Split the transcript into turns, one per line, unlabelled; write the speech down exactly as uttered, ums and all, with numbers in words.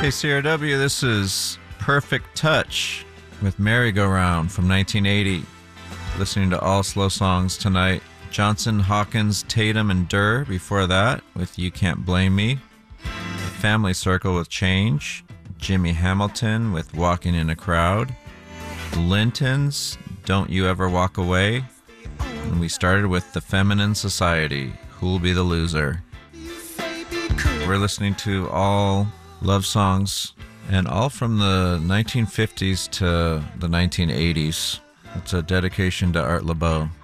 Hey, C R W, this is Perfect Touch with Merry Go Round from nineteen eighty. Listening to all slow songs tonight. Johnson, Hawkins, Tatum, and Durr before that with You Can't Blame Me. Family Circle with Change. Jimmy Hamilton with Walking in a Crowd. Linton's Don't You Ever Walk Away. And we started with The Feminine Society, Who'll Be the Loser. We're listening to all love songs, and all from the nineteen fifties to the nineteen eighties. It's a dedication to Art Laboe.